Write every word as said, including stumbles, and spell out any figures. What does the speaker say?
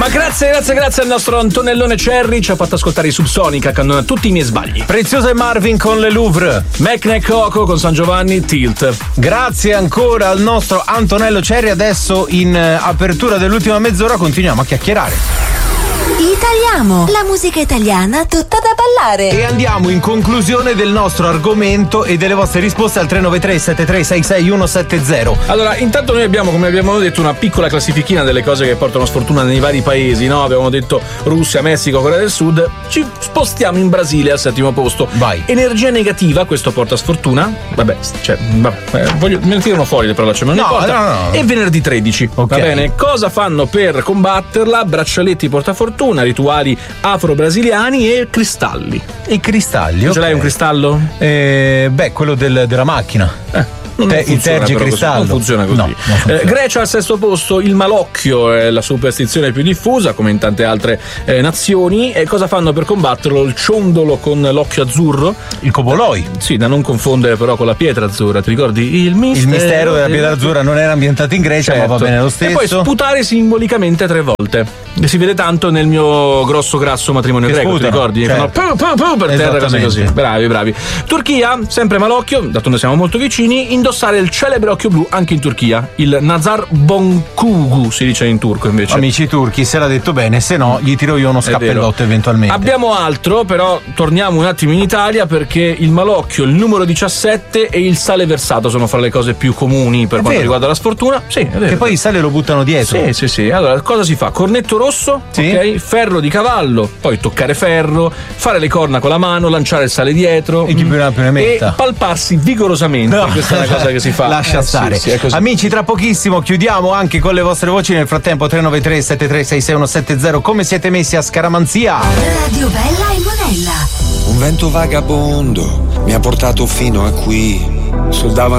Ma grazie, grazie, grazie al nostro Antonellone Cherry, ci ha fatto ascoltare i Subsonica, cannona tutti i miei sbagli. Prezioso e Marvin con le Louvre. Macne Coco con San Giovanni, Tilt. Grazie ancora al nostro Antonello Cherry. Adesso in uh, apertura dell'ultima mezz'ora continuiamo a chiacchierare. Italiamo, la musica italiana tutta da ballare. E andiamo in conclusione del nostro argomento e delle vostre risposte al tre nove tre sette tre sei sei uno sette zero. Allora, intanto noi abbiamo, come abbiamo detto, una piccola classifichina delle cose che portano sfortuna nei vari paesi, no? Abbiamo detto Russia, Messico, Corea del Sud. Ci spostiamo in Brasile al settimo posto. Vai. Energia negativa, questo porta sfortuna. Vabbè, cioè, vabbè, eh, voglio, me ne tirano fuori le parolacce, ma non No, importa. no, no. E venerdì tredici, Ok. va bene? Cosa fanno per combatterla? Braccialetti portafortuna, rituali afro-brasiliani e cristalli. I cristalli. Ce ok. l'hai un cristallo? Eh, beh, quello del, della macchina. Eh. Non, Te- non il funziona però così, tergicristallo. non funziona così. No, non funziona. Eh, Grecia al sesto posto, il malocchio è la superstizione più diffusa, come in tante altre eh, nazioni. E cosa fanno per combatterlo? Il ciondolo con l'occhio azzurro. Il coboloi. Sì, da non confondere però con la pietra azzurra, ti ricordi? Il mistero, Il mistero della pietra azzurra non era ambientato in Grecia, Certo. ma va bene lo stesso. E poi sputare simbolicamente tre volte. E si vede tanto nel mio grosso grasso matrimonio Che greco, sputano, ti ricordi? certo. Fanno pu, pu, pu per terra, cose così. Esattamente. Bravi, bravi. Turchia, sempre malocchio, d'altronde siamo molto vicini, indossare il celebre occhio blu anche in Turchia. Il Nazar Bonkugu si dice in turco invece. Amici turchi, se l'ha detto bene, se no gli tiro io uno È vero. scappellotto eventualmente. Abbiamo altro, però torniamo un attimo in Italia perché il malocchio, il numero diciassette e il sale versato sono fra le cose più comuni per È quanto vero. riguarda la sfortuna. Sì, è vero. Che poi il sale lo buttano dietro. Sì, sì, sì. Allora, cosa si fa? Cornetto rosso, Sì. ok? Ferro di cavallo, poi toccare ferro, fare le corna con la mano, lanciare il sale dietro. E chi più ne ha più ne metta. E palparsi vigorosamente. No. Questa è una cosa che si fa. Lascia Eh, sì, stare. sì, è così. Amici, tra pochissimo chiudiamo anche con le vostre voci. Nel frattempo tre nove tre sette tre sei sei uno sette zero. Come siete messi a scaramanzia? Radio Bella e Monella. Un vento vagabondo mi ha portato fino a qui. Soldava